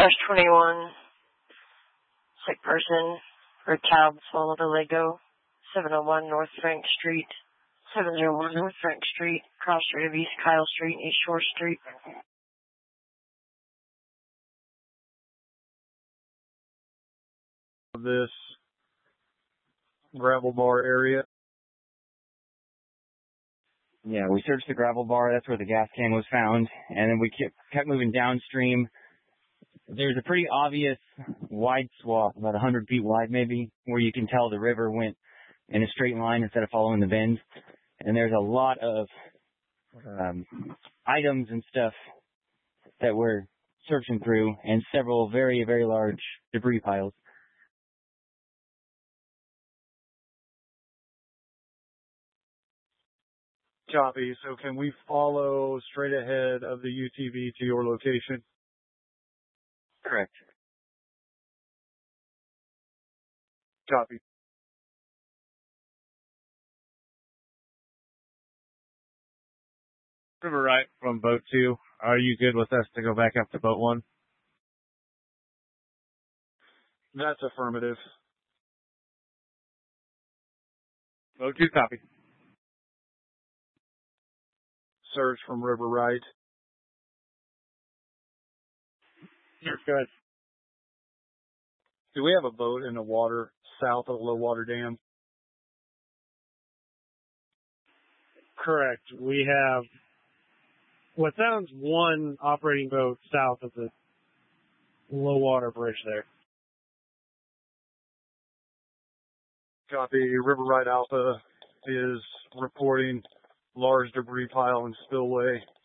21, sick person, for cab, swallowed a Lego, 701 North Frank Street, 701 North Frank Street, cross street of East Kyle Street, East Shore Street. This gravel bar area. Yeah, we searched the gravel bar. That's where the gas can was found. And then we kept moving downstream. There's a pretty obvious wide swath, about 100 feet wide maybe, where you can tell the river went in a straight line instead of following the bends. And there's a lot of items and stuff that we're searching through, and several very, very large debris piles. Copy. So can we follow straight ahead of the UTV to your location? Correct. Copy. River right from boat 2. Are you good with us to go back up to boat 1? That's affirmative. Boat 2, copy. Search from river right. You're good. Do we have a boat in the water south of the low water dam? Correct. We have what sounds one operating boat south of the low water bridge there. Copy. River right Alpha is reporting large debris pile and spillway